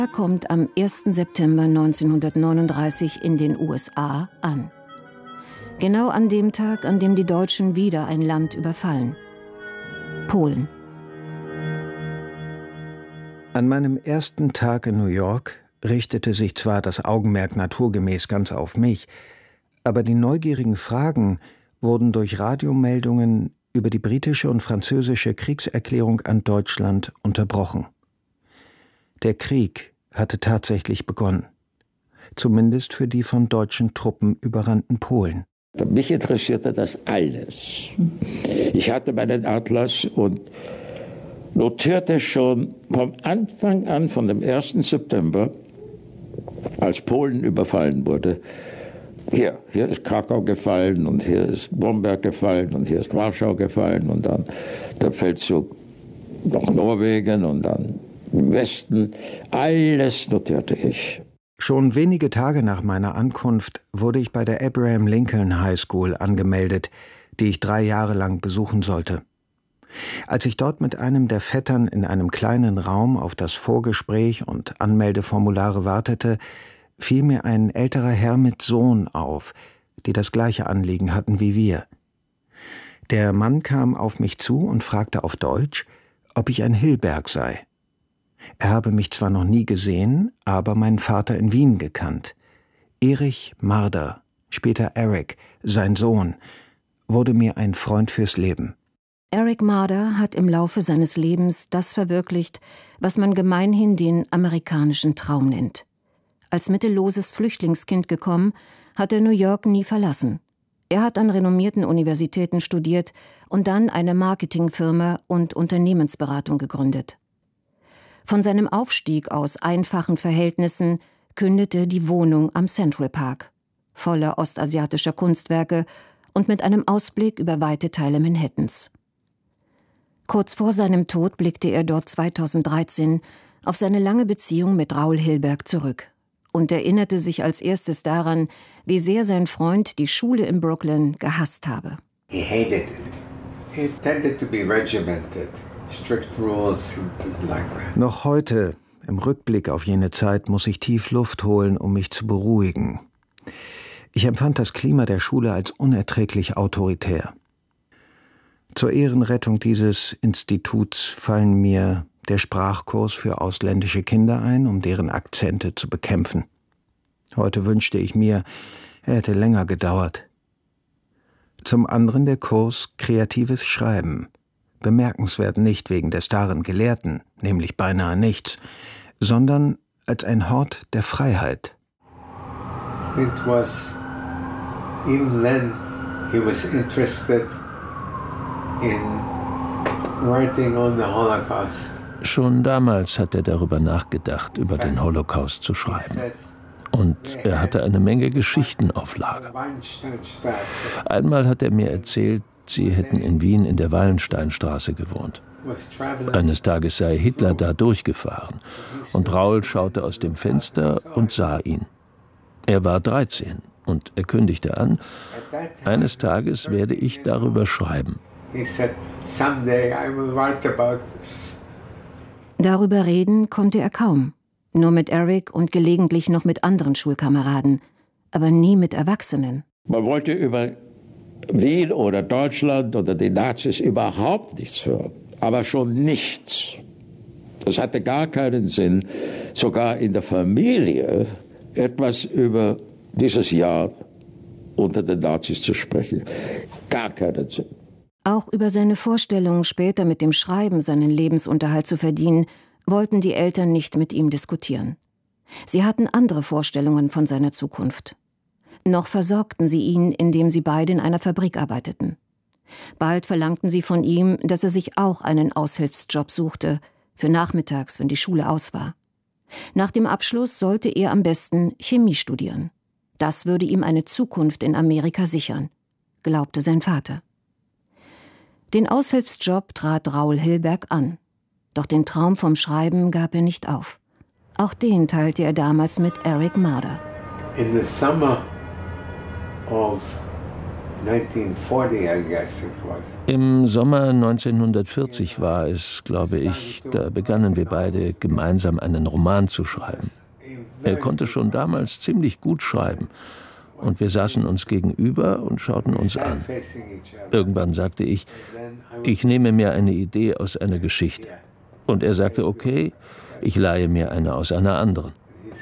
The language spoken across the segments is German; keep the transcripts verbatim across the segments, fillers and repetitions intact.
Er kommt am ersten September neunzehnhundertneununddreißig in den U S A an. Genau an dem Tag, an dem die Deutschen wieder ein Land überfallen. Polen. An meinem ersten Tag in New York richtete sich zwar das Augenmerk naturgemäß ganz auf mich, aber die neugierigen Fragen wurden durch Radiomeldungen über die britische und französische Kriegserklärung an Deutschland unterbrochen. Der Krieg hatte tatsächlich begonnen, zumindest für die von deutschen Truppen überrannten Polen. Mich interessierte das alles. Ich hatte meinen Atlas und notierte schon vom Anfang an, von dem ersten September, als Polen überfallen wurde, hier, hier ist Krakau gefallen und hier ist Bromberg gefallen und hier ist Warschau gefallen und dann der Feldzug nach Norwegen und dann im Westen. Alles notierte ich. Schon wenige Tage nach meiner Ankunft wurde ich bei der Abraham Lincoln High School angemeldet, die ich drei Jahre lang besuchen sollte. Als ich dort mit einem der Vettern in einem kleinen Raum auf das Vorgespräch und Anmeldeformulare wartete, fiel mir ein älterer Herr mit Sohn auf, die das gleiche Anliegen hatten wie wir. Der Mann kam auf mich zu und fragte auf Deutsch, ob ich ein Hilberg sei. Er habe mich zwar noch nie gesehen, aber meinen Vater in Wien gekannt. Erich Marder, später Eric, sein Sohn, wurde mir ein Freund fürs Leben. Eric Marder hat im Laufe seines Lebens das verwirklicht, was man gemeinhin den amerikanischen Traum nennt. Als mittelloses Flüchtlingskind gekommen, hat er New York nie verlassen. Er hat an renommierten Universitäten studiert und dann eine Marketingfirma und Unternehmensberatung gegründet. Von seinem Aufstieg aus einfachen Verhältnissen kündete die Wohnung am Central Park, voller ostasiatischer Kunstwerke und mit einem Ausblick über weite Teile Manhattans. Kurz vor seinem Tod blickte er dort zweitausenddreizehn auf seine lange Beziehung mit Raoul Hilberg zurück und erinnerte sich als erstes daran, wie sehr sein Freund die Schule in Brooklyn gehasst habe. He hated it. He tended to be regimented. Strict rules, like that. Noch heute, im Rückblick auf jene Zeit, muss ich tief Luft holen, um mich zu beruhigen. Ich empfand das Klima der Schule als unerträglich autoritär. Zur Ehrenrettung dieses Instituts fallen mir der Sprachkurs für ausländische Kinder ein, um deren Akzente zu bekämpfen. Heute wünschte ich mir, er hätte länger gedauert. Zum anderen der Kurs Kreatives Schreiben. Bemerkenswert nicht wegen des darin Gelehrten, nämlich beinahe nichts, sondern als ein Hort der Freiheit. It was, even then, he was interested in writing on the Holocaust. Schon damals hat er darüber nachgedacht, über den Holocaust zu schreiben. Und er hatte eine Menge Geschichten auf Lager. Einmal hat er mir erzählt, sie hätten in Wien in der Wallensteinstraße gewohnt. Eines Tages sei Hitler da durchgefahren und Raoul schaute aus dem Fenster und sah ihn. Er war dreizehn und er kündigte an, eines Tages werde ich darüber schreiben. Darüber reden konnte er kaum. Nur mit Eric und gelegentlich noch mit anderen Schulkameraden, aber nie mit Erwachsenen. Man wollte über Wien oder Deutschland oder die Nazis überhaupt nichts hören, aber schon nichts. Es hatte gar keinen Sinn, sogar in der Familie etwas über dieses Jahr unter den Nazis zu sprechen. Gar keinen Sinn. Auch über seine Vorstellung, später mit dem Schreiben seinen Lebensunterhalt zu verdienen, wollten die Eltern nicht mit ihm diskutieren. Sie hatten andere Vorstellungen von seiner Zukunft. Noch versorgten sie ihn, indem sie beide in einer Fabrik arbeiteten. Bald verlangten sie von ihm, dass er sich auch einen Aushilfsjob suchte, für nachmittags, wenn die Schule aus war. Nach dem Abschluss sollte er am besten Chemie studieren. Das würde ihm eine Zukunft in Amerika sichern, glaubte sein Vater. Den Aushilfsjob trat Raoul Hilberg an. Doch den Traum vom Schreiben gab er nicht auf. Auch den teilte er damals mit Eric Marder. In the summer of Im Sommer neunzehnhundertvierzig war es, glaube ich, da begannen wir beide gemeinsam einen Roman zu schreiben. Er konnte schon damals ziemlich gut schreiben und wir saßen uns gegenüber und schauten uns an. Irgendwann sagte ich, ich nehme mir eine Idee aus einer Geschichte. Und er sagte, okay, ich leihe mir eine aus einer anderen.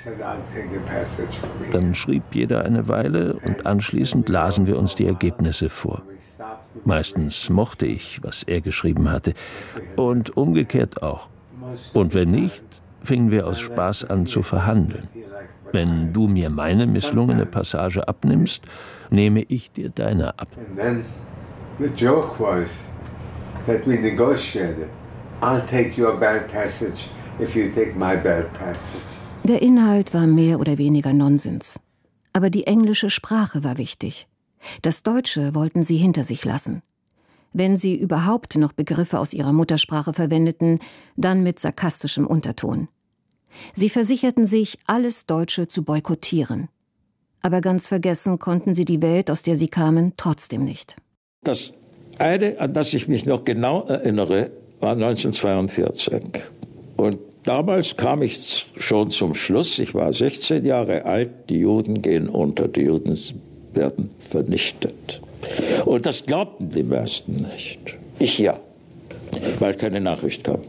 Dann schrieb jeder eine Weile und anschließend lasen wir uns die Ergebnisse vor. Meistens mochte ich, was er geschrieben hatte, und umgekehrt auch. Und wenn nicht, fingen wir aus Spaß an zu verhandeln. Wenn du mir meine misslungene Passage abnimmst, nehme ich dir deine ab. The joke was that we negotiated. I'll take your bad passage if you take my bad passage. Der Inhalt war mehr oder weniger Nonsens. Aber die englische Sprache war wichtig. Das Deutsche wollten sie hinter sich lassen. Wenn sie überhaupt noch Begriffe aus ihrer Muttersprache verwendeten, dann mit sarkastischem Unterton. Sie versicherten sich, alles Deutsche zu boykottieren. Aber ganz vergessen konnten sie die Welt, aus der sie kamen, trotzdem nicht. Das eine, an das ich mich noch genau erinnere, war neunzehnhundertzweiundvierzig. Und damals kam ich schon zum Schluss, ich war sechzehn Jahre alt, die Juden gehen unter, die Juden werden vernichtet. Und das glaubten die meisten nicht. Ich ja, weil keine Nachricht kam.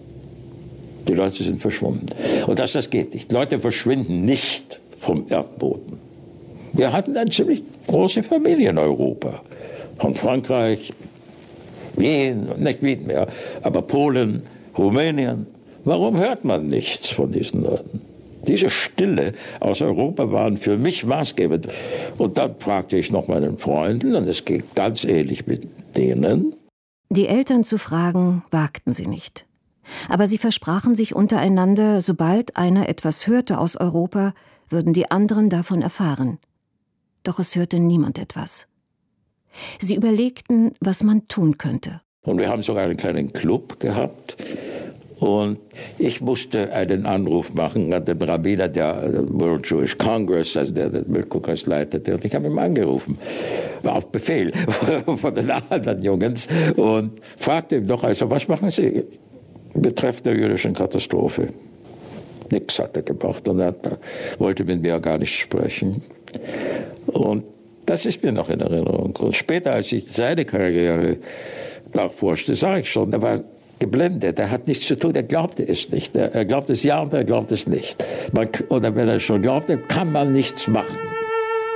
Die Leute sind verschwunden. Und das, das geht nicht. Leute verschwinden nicht vom Erdboden. Wir hatten eine ziemlich große Familie in Europa. Von Frankreich, Wien, nicht Wien mehr, aber Polen, Rumänien. Warum hört man nichts von diesen Leuten? Diese Stille aus Europa waren für mich maßgebend. Und dann fragte ich noch meinen Freunden, und es ging ganz ähnlich mit denen. Die Eltern zu fragen, wagten sie nicht. Aber sie versprachen sich untereinander, sobald einer etwas hörte aus Europa, würden die anderen davon erfahren. Doch es hörte niemand etwas. Sie überlegten, was man tun könnte. Und wir haben sogar einen kleinen Club gehabt. Und ich musste einen Anruf machen an den Rabbiner der World Jewish Congress, also der den Milchkokers leitete. Und ich habe ihn angerufen, auf Befehl von den anderen Jungs, und fragte ihn doch, also was machen Sie betreffend der jüdischen Katastrophe? Nix hat er gemacht und er hat, wollte mit mir gar nicht sprechen. Und das ist mir noch in Erinnerung. Und später, als ich seine Karriere nachforschte, sage ich schon, er war geblendet, er hat nichts zu tun, er glaubte es nicht. Er, er glaubt es ja und er glaubt es nicht. Man, oder wenn er schon glaubte, kann man nichts machen.